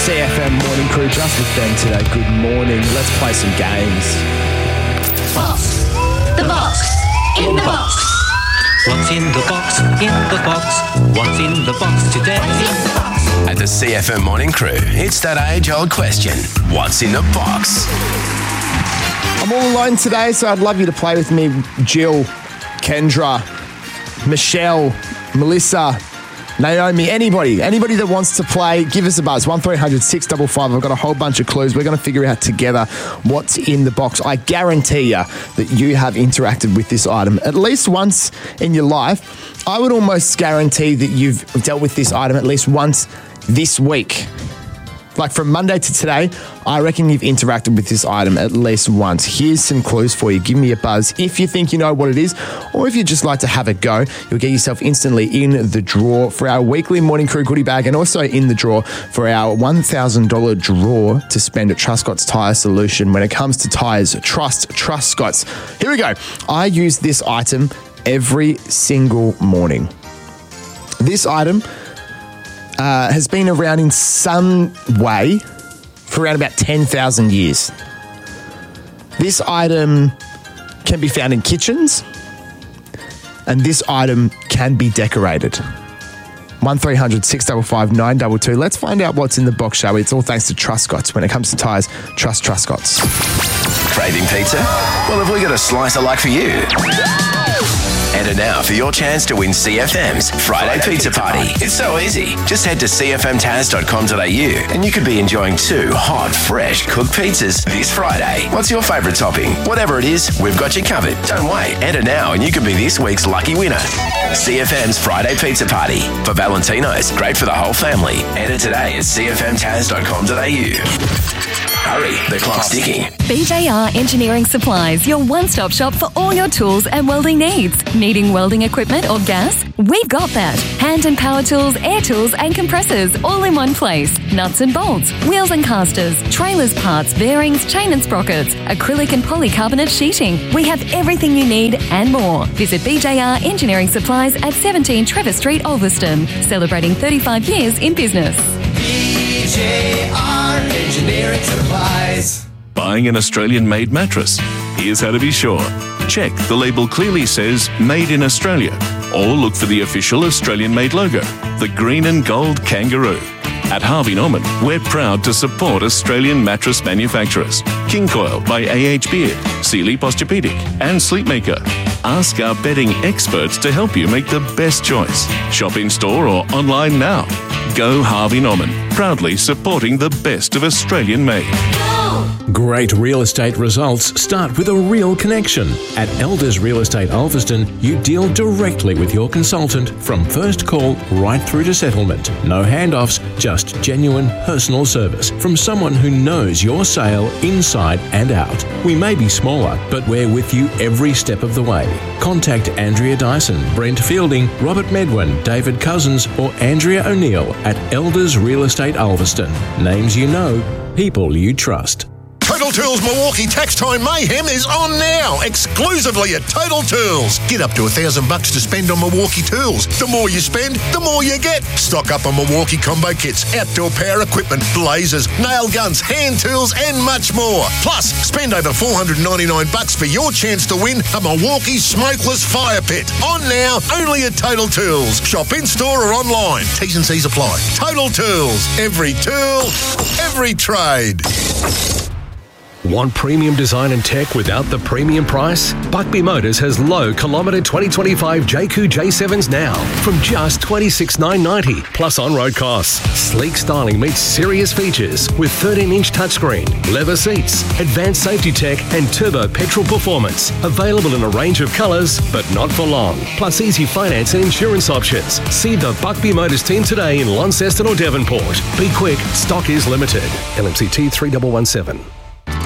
CFM Morning Crew, just with Ben today. Good morning. Let's play some games. Box. The box. In the box. What's in the box? In the box. What's in the box today? At the CFM Morning Crew, it's that age-old question. What's in the box? I'm all alone today, so I'd love you to play with me. Jill, Kendra, Michelle, Melissa, Naomi, anybody that wants to play, give us a buzz. 1300 655. I've got a whole bunch of clues. We're going to figure out together what's in the box. I guarantee you that you have interacted with this item at least once in your life. I would almost guarantee that you've dealt with this item at least once this week. Like from Monday to today, I reckon you've interacted with this item at least once. Here's some clues for you. Give me a buzz if you think you know what it is, or if you'd just like to have a go. You'll get yourself instantly in the draw for our weekly Morning Crew goodie bag, and also in the draw for our $1,000 draw to spend at Truscott's Tyre Solution. When it comes to tyres, trust Truscott's. Here we go. I use this item every single morning. This item has been around in some way for around about 10,000 years. This item can be found in kitchens, and this item can be decorated. 1300 655 922. Let's find out what's in the box, shall we? It's all thanks to Truscott's. When it comes to tyres, trust Truscott's. Craving pizza? Well, have we got a slicer like for you? Enter now for your chance to win CFM's Friday Pizza Party. It's so easy. Just head to cfmtaz.com.au and you could be enjoying 2 hot, fresh cooked pizzas this Friday. What's your favourite topping? Whatever it is, we've got you covered. Don't wait. Enter now and you could be this week's lucky winner. CFM's Friday Pizza Party. For Valentino's, great for the whole family. Enter today at cfmtaz.com.au. Hurry, the clock's ticking. BJR Engineering Supplies, your one-stop shop for all your tools and welding needs. Needing welding equipment or gas? We've got that. Hand and power tools, air tools and compressors, all in one place. Nuts and bolts, wheels and casters, trailers parts, bearings, chain and sprockets, acrylic and polycarbonate sheeting. We have everything you need and more. Visit BJR Engineering Supplies at 17 Trevor Street, Ulverston. Celebrating 35 years in business. BJR Engineering Supplies. Buying an Australian-made mattress? Here's how to be sure. Check the label clearly says Made in Australia, or look for the official Australian-made logo, the green and gold kangaroo. At Harvey Norman, we're proud to support Australian mattress manufacturers. King Coil by A.H. Beard, Sealy Posturepedic and Sleepmaker. Ask our bedding experts to help you make the best choice. Shop in store or online now. Go Harvey Norman, proudly supporting the best of Australian made. Great real estate results start with a real connection. At Elders Real Estate Ulverston, you deal directly with your consultant from first call right through to settlement. No handoffs, just genuine personal service from someone who knows your sale inside and out. We may be smaller, but we're with you every step of the way. Contact Andrea Dyson, Brent Fielding, Robert Medwin, David Cousins or Andrea O'Neill at Elders Real Estate Ulverston. Names you know, people you trust. Total Tools Milwaukee Tax Time Mayhem is on now, exclusively at Total Tools. Get up to $1,000 to spend on Milwaukee tools. The more you spend, the more you get. Stock up on Milwaukee combo kits, outdoor power equipment, blazers, nail guns, hand tools, and much more. Plus, spend over $499 for your chance to win a Milwaukee smokeless fire pit. On now, only at Total Tools. Shop in store or online. T's and C's apply. Total Tools. Every tool, every trade. Want premium design and tech without the premium price? Buckby Motors has low kilometre 2025 JQ J7s now from just $26,990 plus on-road costs. Sleek styling meets serious features with 13-inch touchscreen, leather seats, advanced safety tech and turbo petrol performance. Available in a range of colours, but not for long. Plus easy finance and insurance options. See the Buckby Motors team today in Launceston or Devonport. Be quick, stock is limited. LMCT 3117.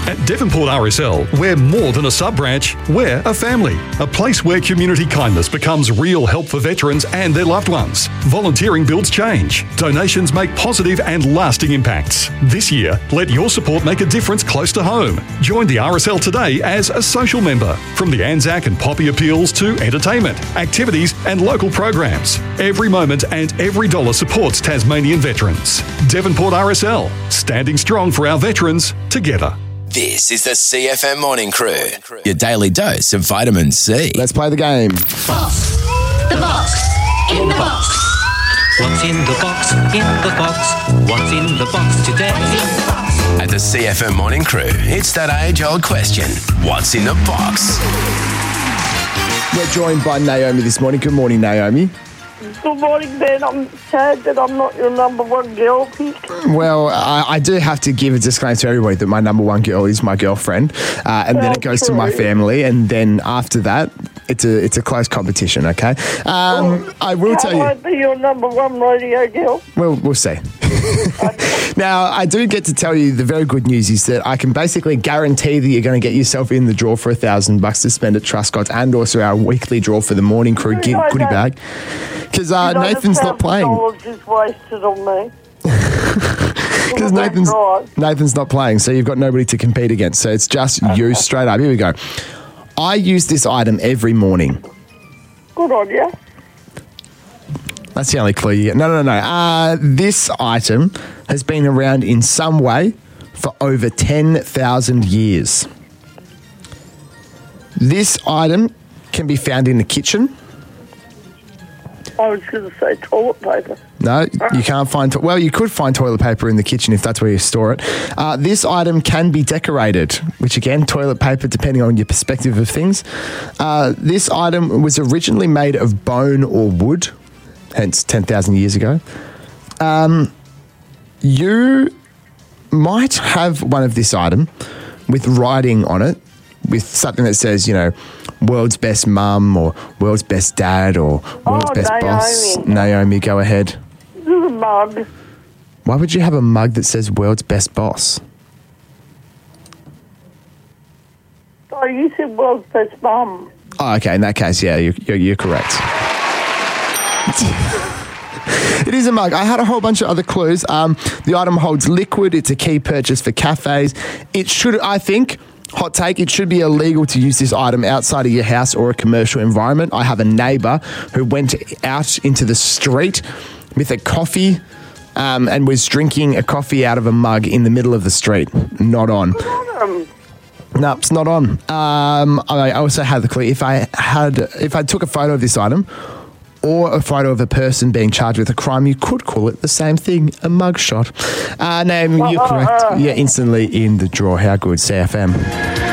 At Devonport RSL, we're more than a sub-branch, we're a family. A place where community kindness becomes real help for veterans and their loved ones. Volunteering builds change. Donations make positive and lasting impacts. This year, let your support make a difference close to home. Join the RSL today as a social member. From the Anzac and Poppy appeals to entertainment, activities and local programs. Every moment and every dollar supports Tasmanian veterans. Devonport RSL, standing strong for our veterans together. This is the CFM Morning Crew, your daily dose of vitamin C. Let's play the game. Box. The box. In the box. What's in the box? In the box. What's in the box today? At the CFM Morning Crew, it's that age-old question. What's in the box? We're joined by Naomi this morning. Good morning, Naomi. Good morning, Ben. I'm sad that I'm not your number one girl pick. Well, I do have to give a disclaimer to everybody that my number one girl is my girlfriend, and then it goes to my family, and then after that, it's a close competition. Okay, I will tell you. I won't be your number one radio girl. Well, we'll see. Now, I do get to tell you the very good news is that I can basically guarantee that you're going to get yourself in the draw for $1,000 to spend at Truscott's, and also our weekly draw for the Morning Crew goodie bag. Because Nathan's not playing. Just wasted on me. Because Nathan's not playing, so you've got nobody to compete against. So it's just you straight up. Here we go. I use this item every morning. Good on you. That's the only clue you get. No. This item has been around in some way for over 10,000 years. This item can be found in the kitchen. I was going to say toilet paper. No, you can't find... Well, you could find toilet paper in the kitchen if that's where you store it. This item can be decorated, which again, toilet paper, depending on your perspective of things. This item was originally made of bone or wood, hence 10,000 years ago. You might have one of this item with writing on it, with something that says, world's best mum or world's best dad or world's best boss. Naomi, go ahead. This is a mug. Why would you have a mug that says world's best boss? Oh, you said world's best mum. Oh, okay. In that case, yeah, you're correct. It is a mug. I had a whole bunch of other clues. The item holds liquid. It's a key purchase for cafes. It should, I think... Hot take, it should be illegal to use this item outside of your house or a commercial environment. I have a neighbour who went out into the street with a coffee and was drinking a coffee out of a mug in the middle of the street. Not on. No, it's not on. I also had the clue. If I took a photo of this item or a photo of a person being charged with a crime, you could call it the same thing, a mugshot. Naomi, you're correct. You're instantly in the draw. How good, CFM?